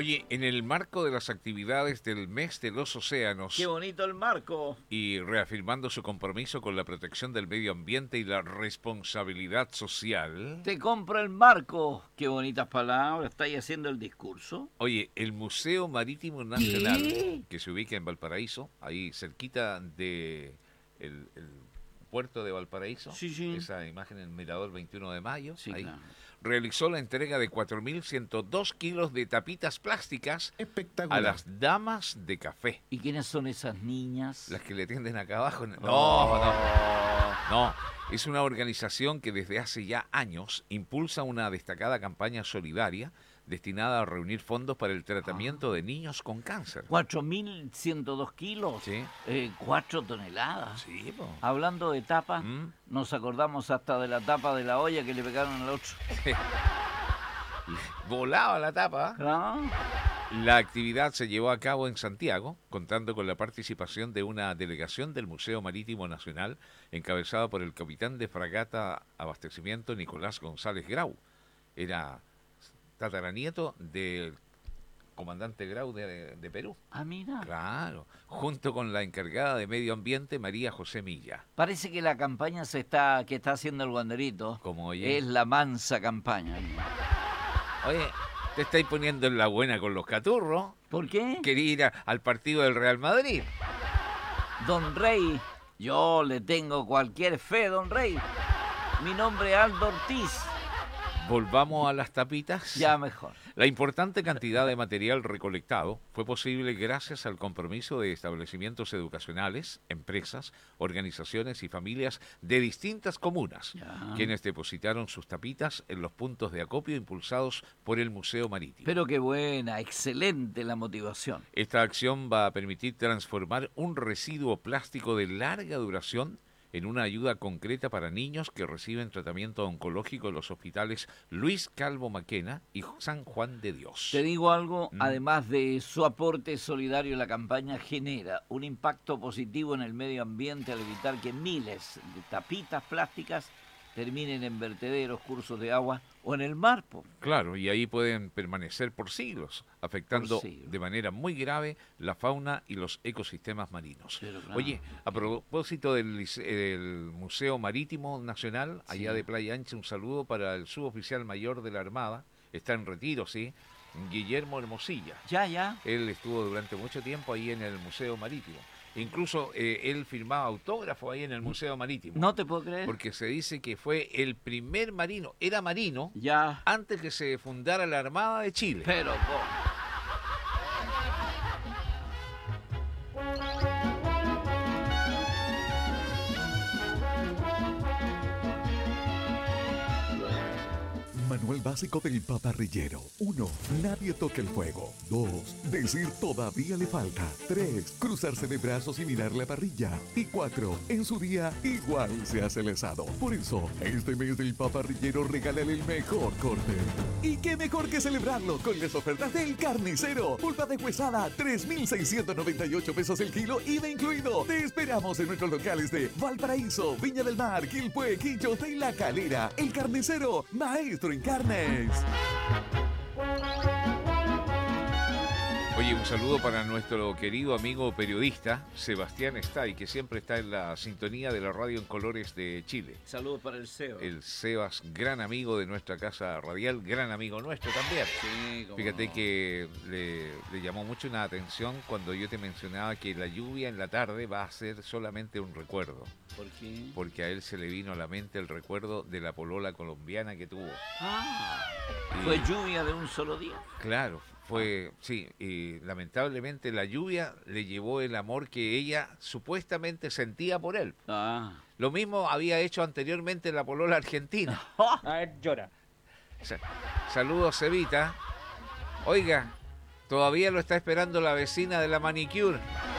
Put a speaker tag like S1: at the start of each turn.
S1: Oye, en el marco de las actividades del Mes de los Océanos
S2: Qué bonito el marco.
S1: y reafirmando su compromiso con la protección del medio ambiente y la responsabilidad social,
S2: Te compro el marco. Qué bonitas palabras. ¿Estáis haciendo el discurso?
S1: oye, el Museo Marítimo Nacional, que se ubica en Valparaíso, ahí cerquita de el puerto de Valparaíso,
S2: Sí, sí.
S1: esa imagen en el Mirador 21 de Mayo,
S2: Sí,
S1: ahí,
S2: claro.
S1: realizó la entrega de 4.102 kilos de tapitas plásticas a
S3: Espectacular.
S1: las damas de café.
S2: ¿Y quiénes son esas niñas?
S1: Las que le tienden acá abajo. No,
S2: Oh.
S1: no. Es una organización que desde hace ya años impulsa una destacada campaña solidaria destinada a reunir fondos para el tratamiento de niños con cáncer.
S2: 4.102 kilos.
S1: Sí.
S2: 4 toneladas.
S1: Sí, po.
S2: Hablando de tapa,
S1: Mm.
S2: nos acordamos hasta de la tapa de la olla que le pegaron al otro.
S1: Volaba la tapa.
S2: ¿No?
S1: La actividad se llevó a cabo en Santiago, contando con la participación de una delegación del Museo Marítimo Nacional, encabezada por el capitán de fragata Abastecimiento Nicolás González Grau. Era tataranieto del comandante Grau de Perú.
S2: Ah, mira.
S1: Claro, junto con la encargada de Medio Ambiente, María José Milla.
S2: Parece que la campaña que está haciendo el Wanderito
S1: Como oye.
S2: es la mansa campaña.
S1: Oye, te estáis poniendo en la buena con los caturros.
S2: ¿Por qué?
S1: Quería ir al partido del Real Madrid.
S2: Don Rey, yo le tengo cualquier fe, don Rey. Mi nombre es Aldo Ortiz.
S1: Volvamos a las tapitas.
S2: Ya mejor.
S1: La importante cantidad de material recolectado fue posible gracias al compromiso de establecimientos educacionales, empresas, organizaciones y familias de distintas comunas,
S2: Ya.
S1: quienes depositaron sus tapitas en los puntos de acopio impulsados por el Museo Marítimo.
S2: Pero qué buena, excelente la motivación.
S1: Esta acción va a permitir transformar un residuo plástico de larga duración en una ayuda concreta para niños que reciben tratamiento oncológico en los hospitales Luis Calvo Maquena y San Juan de Dios.
S2: Te digo algo, además de su aporte solidario, la campaña genera un impacto positivo en el medio ambiente al evitar que miles de tapitas plásticas terminen en vertederos, cursos de agua o en el mar. Po.
S1: Claro, y ahí pueden permanecer por siglos, afectando
S2: Por siglos.
S1: de manera muy grave la fauna y los ecosistemas marinos.
S2: Pero claro.
S1: Oye, a propósito del Museo Marítimo Nacional, allá
S2: Sí.
S1: de Playa Ancha, un saludo para el suboficial mayor de la Armada, está en retiro, sí, Guillermo Hermosilla.
S2: Ya.
S1: Él estuvo durante mucho tiempo ahí en el Museo Marítimo. Incluso él firmaba autógrafo ahí en el Museo Marítimo.
S2: No te puedo creer.
S1: Porque se dice que fue el primer marino, era marino,
S2: Ya.
S1: antes que se fundara la Armada de Chile.
S2: Pero ¿cómo?
S3: Manual básico del paparrillero. 1. Nadie toque el fuego. 2. Decir todavía le falta. 3. Cruzarse de brazos y mirar la parrilla. Y 4. En su día igual se hace el asado. Por eso, este mes del paparrillero regálale el mejor corte. Y qué mejor que celebrarlo con las ofertas del Carnicero. Pulpa deshuesada, 3.698 pesos el kilo, IVA incluido. Te esperamos en nuestros locales de Valparaíso, Viña del Mar, Quilpué, Quillote y La Calera. El Carnicero, maestro en carnes.
S1: Oye, un saludo para nuestro querido amigo periodista Sebastián Stay, que siempre está en la sintonía de la radio en colores de Chile.
S2: Saludos para el CEO.
S1: El Sebas, gran amigo de nuestra casa radial, gran amigo nuestro también.
S2: Sí, cómo
S1: Fíjate
S2: no.
S1: que le llamó mucho la atención cuando yo te mencionaba que la lluvia en la tarde va a ser solamente un recuerdo,
S2: ¿Por qué?
S1: porque a él se le vino a la mente el recuerdo de la polola colombiana que tuvo. Y-
S2: ¿Fue lluvia de un solo día?
S1: Claro, fue, sí, y lamentablemente la lluvia le llevó el amor que ella supuestamente sentía por él.
S2: Ah.
S1: Lo mismo había hecho anteriormente la polola argentina.
S4: A ver, llora.
S1: Saludos, Evita. Oiga, todavía lo está esperando la vecina de la manicure.